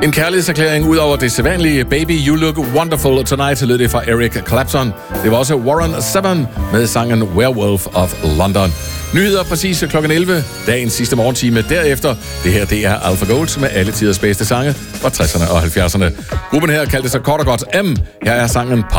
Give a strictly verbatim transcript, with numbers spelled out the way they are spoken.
En kærlighedserklæring ud over det sædvanlige Baby You Look Wonderful Tonight lød det fra Eric Clapton. Det var også Warren Zevon med sangen Werewolf of London. Nyheder præcis klokken elleve, dagens sidste morgentime derefter. Det her, det er Alpha Gold med alle tiders bedste sange fra tresserne og halvfjerdserne. Gruppen her kaldte sig kort og godt M. Her er sangen Party.